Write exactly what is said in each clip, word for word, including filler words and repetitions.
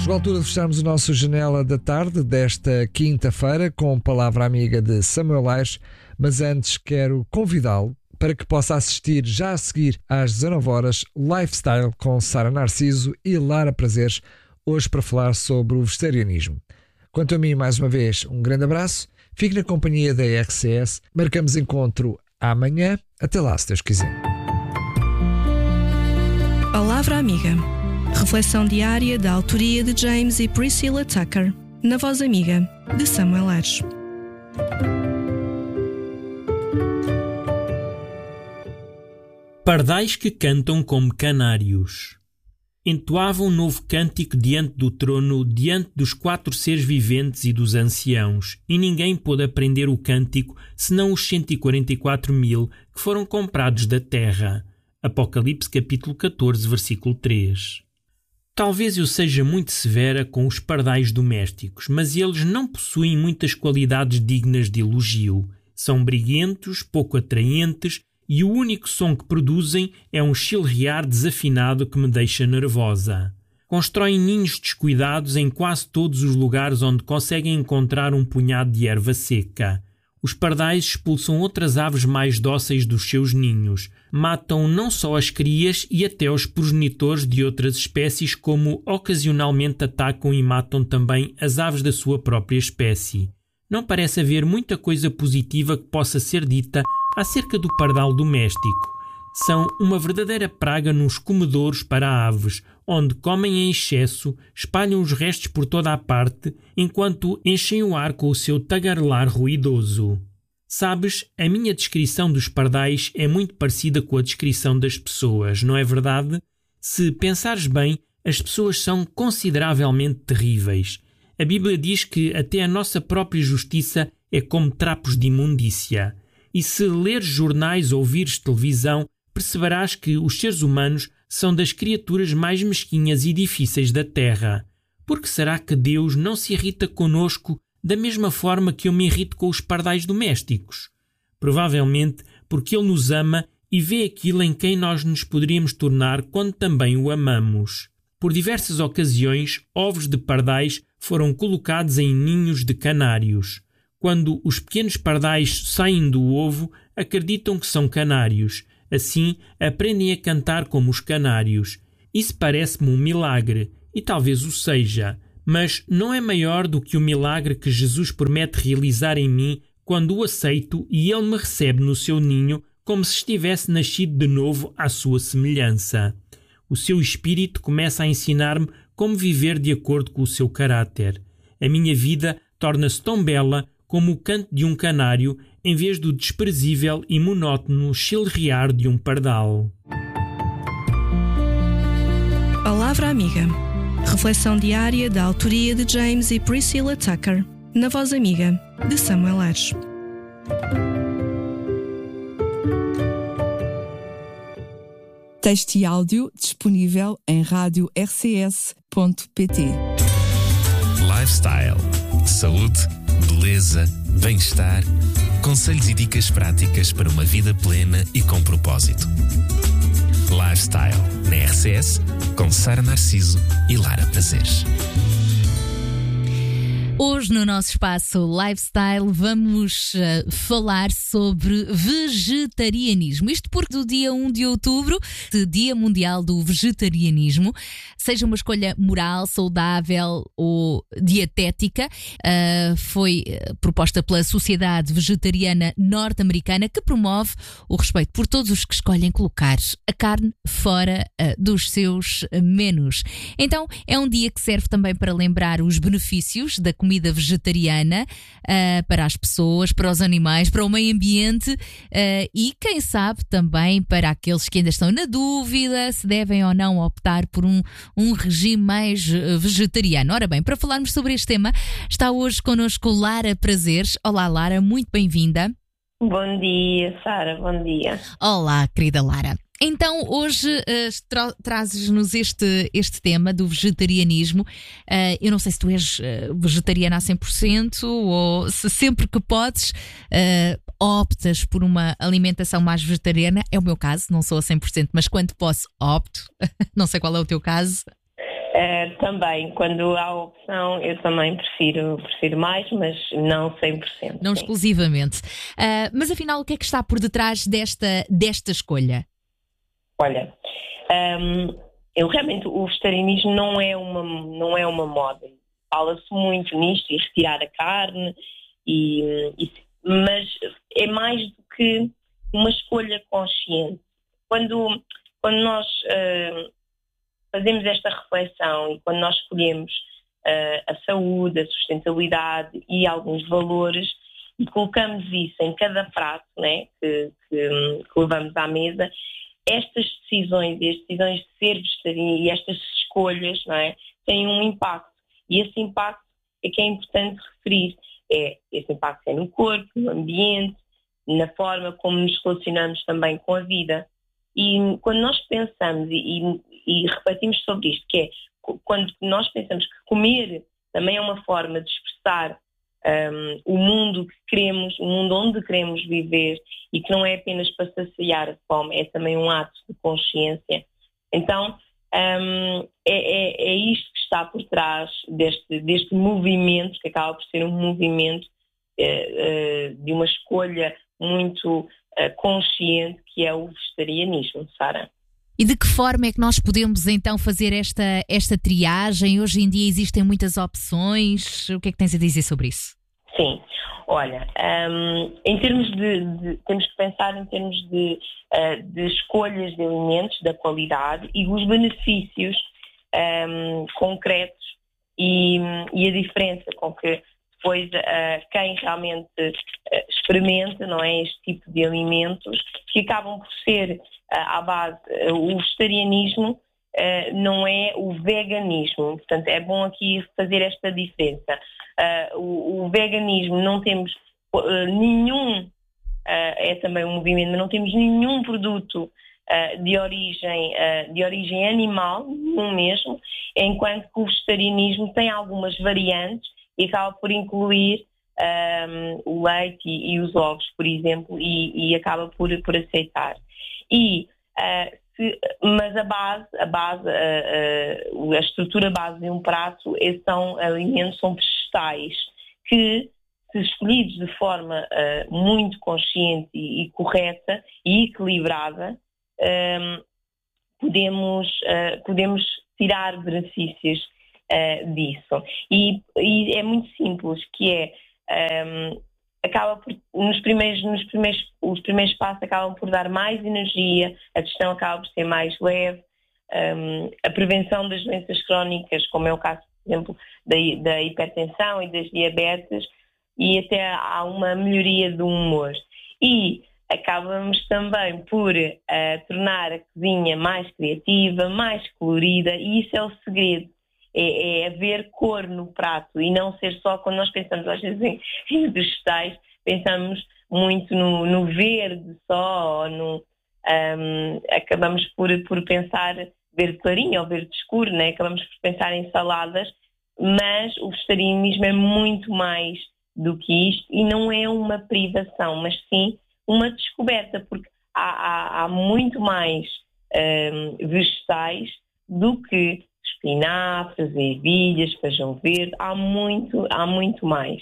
Chegou a altura de fecharmos o nosso Janela da Tarde desta quinta-feira com Palavra Amiga de Samuel Aires, mas antes quero convidá-lo para que possa assistir já a seguir às dezanove horas Lifestyle com Sara Narciso e Lara Prazeres, hoje para falar sobre o vegetarianismo. Quanto a mim, mais uma vez, um grande abraço, fique na companhia da R C S, marcamos encontro amanhã, até lá se Deus quiser. Palavra Amiga. Reflexão diária da autoria de James e Priscilla Tucker, na voz amiga de Samuel Aires. Pardais que cantam como canários. Entoavam um novo cântico diante do trono, diante dos quatro seres viventes e dos anciãos, e ninguém pôde aprender o cântico, senão os cento e quarenta e quatro mil que foram comprados da terra. Apocalipse capítulo catorze, versículo três. Talvez eu seja muito severa com os pardais domésticos, mas eles não possuem muitas qualidades dignas de elogio. São briguentos, pouco atraentes, e o único som que produzem é um chilrear desafinado que me deixa nervosa. Constroem ninhos descuidados em quase todos os lugares onde conseguem encontrar um punhado de erva seca. Os pardais expulsam outras aves mais dóceis dos seus ninhos. Matam não só as crias e até os progenitores de outras espécies, como ocasionalmente atacam e matam também as aves da sua própria espécie. Não parece haver muita coisa positiva que possa ser dita acerca do pardal doméstico. São uma verdadeira praga nos comedouros para aves, onde comem em excesso, espalham os restos por toda a parte, enquanto enchem o ar com o seu tagarelar ruidoso. Sabes, a minha descrição dos pardais é muito parecida com a descrição das pessoas, não é verdade? Se pensares bem, as pessoas são consideravelmente terríveis. A Bíblia diz que até a nossa própria justiça é como trapos de imundícia. E se leres jornais ou ouvires televisão, perceberás que os seres humanos são das criaturas mais mesquinhas e difíceis da terra. Por que será que Deus não se irrita conosco da mesma forma que eu me irrito com os pardais domésticos? Provavelmente porque Ele nos ama e vê aquilo em quem nós nos poderíamos tornar quando também o amamos. Por diversas ocasiões, ovos de pardais foram colocados em ninhos de canários. Quando os pequenos pardais saem do ovo, acreditam que são canários. Assim, aprendem a cantar como os canários. Isso parece-me um milagre, e talvez o seja, mas não é maior do que o milagre que Jesus promete realizar em mim quando o aceito e Ele me recebe no seu ninho como se estivesse nascido de novo à sua semelhança. O seu Espírito começa a ensinar-me como viver de acordo com o seu caráter. A minha vida torna-se tão bela como o canto de um canário, em vez do desprezível e monótono chilrear de um pardal. Palavra Amiga. Reflexão diária da autoria de James e Priscilla Tucker, na voz amiga de Samuel Aires. Texto e áudio disponível em rádio r c s ponto p t. Lifestyle. Saúde, beleza, bem-estar, conselhos e dicas práticas para uma vida plena e com propósito. Lifestyle na R C S com Sara Narciso e Lara Prazeres. Hoje no nosso espaço Lifestyle vamos uh, falar sobre vegetarianismo. Isto porque do dia um de outubro, de Dia Mundial do Vegetarianismo, seja uma escolha moral, saudável ou dietética, uh, foi proposta pela Sociedade Vegetariana Norte-Americana, que promove o respeito por todos os que escolhem colocar a carne fora uh, dos seus menus. Então é um dia que serve também para lembrar os benefícios da comida vegetariana uh, para as pessoas, para os animais, para o meio ambiente uh, e, quem sabe, também para aqueles que ainda estão na dúvida se devem ou não optar por um, um regime mais vegetariano. Ora bem, para falarmos sobre este tema, está hoje connosco Lara Prazeres. Olá, Lara, muito bem-vinda. Bom dia, Sara, bom dia. Olá, querida Lara. Então, hoje uh, tra- trazes-nos este, este tema do vegetarianismo. Uh, eu não sei se tu és uh, vegetariana a cem por cento ou se sempre que podes uh, optas por uma alimentação mais vegetariana. É o meu caso, não sou a cem por cento, mas quando posso opto. Não sei qual é o teu caso. Uh, também, quando há opção, eu também prefiro, prefiro mais, mas não cem por cento. Não sim. exclusivamente. Uh, mas afinal, o que é que está por detrás desta, desta escolha? Olha, um, eu realmente, o vegetarianismo não é uma, não é uma moda. Fala-se muito nisto, e retirar a carne, e, e, mas é mais do que uma escolha consciente. Quando, quando nós uh, fazemos esta reflexão e quando nós escolhemos uh, a saúde, a sustentabilidade e alguns valores e colocamos isso em cada prato, né, que, que, que levamos à mesa, estas decisões, as decisões de ser vegetariano e estas escolhas, não é, têm um impacto. E esse impacto é que é importante referir. É, esse impacto é no corpo, no ambiente, na forma como nos relacionamos também com a vida. E quando nós pensamos e, e, e refletimos sobre isto, que é quando nós pensamos que comer também é uma forma de expressar um, o mundo que queremos, o mundo onde queremos viver, e que não é apenas para saciar a fome, é também um ato de consciência. Então, um, é, é, é isto que está por trás deste, deste movimento, que acaba por ser um movimento uh, uh, de uma escolha muito uh, consciente, que é o vegetarianismo, Sara. E de que forma é que nós podemos então fazer esta, esta triagem? Hoje em dia existem muitas opções. O que é que tens a dizer sobre isso? Sim, olha, um, em termos de, de, temos que pensar em termos de, uh, de escolhas de alimentos, da qualidade e os benefícios um, concretos e, e a diferença com que depois uh, quem realmente uh, experimenta, não é, este tipo de alimentos, que acabam por ser uh, à base, uh, o vegetarianismo uh, não é o veganismo. Portanto, é bom aqui fazer esta diferença. Uh, o, o veganismo não temos uh, nenhum, uh, é também um movimento, mas não temos nenhum produto uh, de, origem, uh, de origem animal, não mesmo, enquanto que o vegetarianismo tem algumas variantes e acaba por incluir um, o leite e, e os ovos, por exemplo, e, e acaba por, por aceitar. E, uh, se, mas a base, a, base uh, uh, a estrutura base de um prato são alimentos, são vegetais, que, se escolhidos de forma uh, muito consciente e, e correta e equilibrada, um, podemos, uh, podemos tirar benefícios Uh, disso. E, e é muito simples, que é um, acaba por, nos primeiros, nos primeiros, os primeiros passos acabam por dar mais energia, a digestão acaba por ser mais leve, um, a prevenção das doenças crónicas, como é o caso, por exemplo, da, da hipertensão e das diabetes, e até há uma melhoria do humor. E acabamos também por uh, tornar a cozinha mais criativa, mais colorida, e isso é o segredo. É, é haver cor no prato e não ser só, quando nós pensamos às vezes em, em vegetais, pensamos muito no, no verde só, ou no, um, acabamos por, por pensar verde clarinho ou verde escuro, né? Acabamos por pensar em saladas, mas o vegetarianismo é muito mais do que isto e não é uma privação, mas sim uma descoberta, porque há, há, há muito mais um, vegetais do que espinafres, ervilhas, feijão verde, há muito, há muito mais.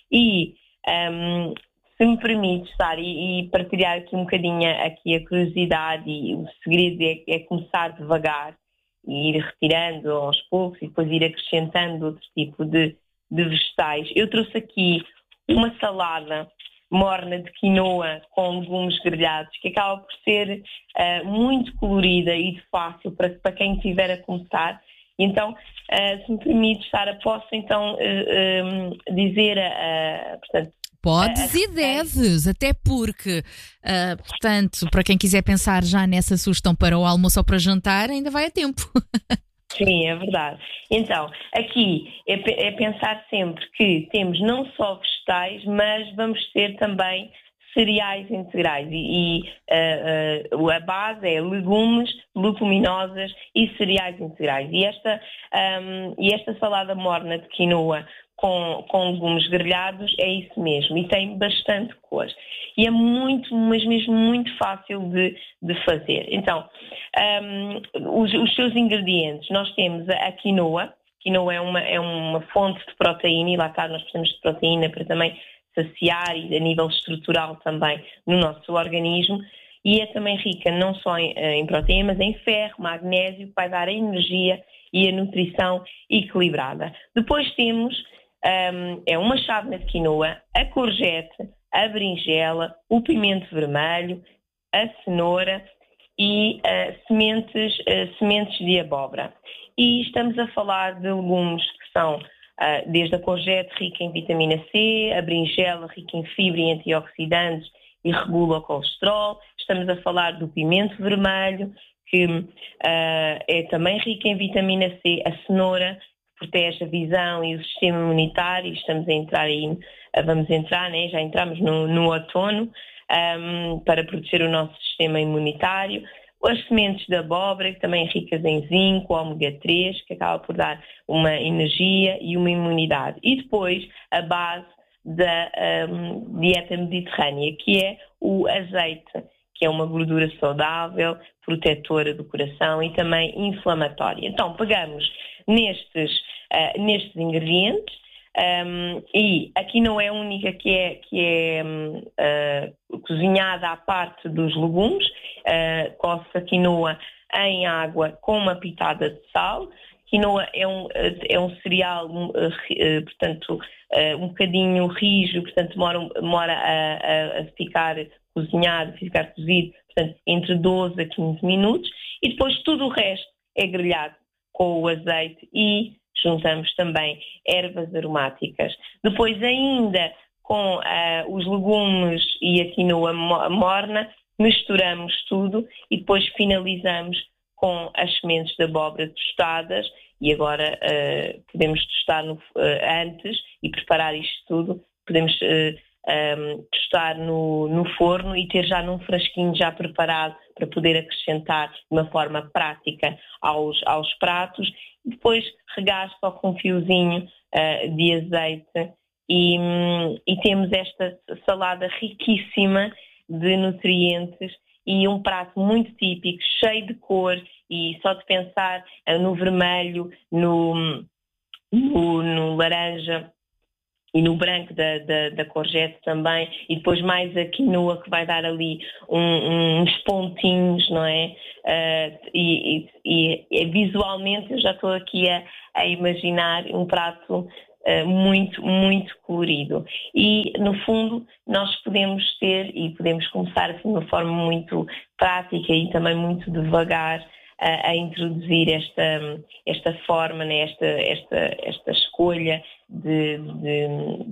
E um, se me permites, Sara, e, e partilhar aqui um bocadinho aqui a curiosidade, e o segredo é, é começar devagar e ir retirando aos poucos e depois ir acrescentando outro tipo de, de vegetais. Eu trouxe aqui uma salada morna de quinoa com legumes grelhados, que acaba por ser uh, muito colorida e de fácil para, para quem estiver a começar. Então, uh, se me permite, Sara, posso então uh, um, dizer, uh, portanto... Podes uh, e deves, até porque, uh, portanto, para quem quiser pensar já nessa sugestão para o almoço ou para jantar, ainda vai a tempo. Sim, é verdade. Então, aqui é, é pensar sempre que temos não só vegetais, mas vamos ter também cereais integrais e, e uh, uh, a base é legumes, leguminosas e cereais integrais. E esta, um, e esta salada morna de quinoa com, com legumes grelhados é isso mesmo e tem bastante cor. E é muito, mas mesmo muito fácil de, de fazer. Então, um, os, os seus ingredientes, nós temos a, a quinoa. Quinoa é uma, é uma fonte de proteína e lá está, nós precisamos de proteína para também saciar e a nível estrutural também no nosso organismo, e é também rica não só em, em proteína, mas em ferro, magnésio, que vai dar a energia e a nutrição equilibrada. Depois temos, um, é uma chávena de quinoa, a courgette, a berinjela, o pimento vermelho, a cenoura e uh, sementes, uh, sementes de abóbora. E estamos a falar de legumes que são uh, desde a courgette rica em vitamina C, a berinjela rica em fibra e antioxidantes e regula o colesterol. Estamos a falar do pimento vermelho, que uh, é também rica em vitamina C, a cenoura, que protege a visão e o sistema imunitário. Estamos a entrar aí, uh, vamos entrar, né? Já entramos no, no outono, um, para proteger o nosso sistema imunitário. As sementes de abóbora, que também ricas em zinco, ômega três, que acaba por dar uma energia e uma imunidade. E depois a base da um, dieta mediterrânea, que é o azeite, que é uma gordura saudável, protetora do coração e também inflamatória. Então, pegamos nestes, uh, nestes ingredientes, Um, e aqui não é a única que é, que é um, uh, cozinhada à parte dos legumes, uh, coce a quinoa em água com uma pitada de sal. Quinoa é um, é um cereal, uh, uh, portanto, uh, um bocadinho rígido, portanto, demora, demora a, a, a ficar cozinhado, a ficar cozido, portanto, entre doze a quinze minutos, e depois tudo o resto é grelhado com o azeite e juntamos também ervas aromáticas. Depois ainda com uh, os legumes e a quinoa morna, misturamos tudo e depois finalizamos com as sementes de abóbora tostadas e agora uh, podemos tostar no, uh, antes e preparar isto tudo, podemos uh, um, tostar no, no forno e ter já num frasquinho já preparado para poder acrescentar de uma forma prática aos, aos pratos. Depois regar só com um fiozinho uh, de azeite e, um, e temos esta salada riquíssima de nutrientes e um prato muito típico, cheio de cor, e só de pensar uh, no vermelho, no, no, no laranja e no branco da, da, da courgette também, e depois mais a quinoa que vai dar ali um, uns pontinhos, não é? Uh, e, e, e visualmente eu já estou aqui a, a imaginar um prato uh, muito, muito colorido. E no fundo nós podemos ter e podemos começar assim, de uma forma muito prática e também muito devagar a, a introduzir esta, esta forma, né? esta, esta, esta escolha de, de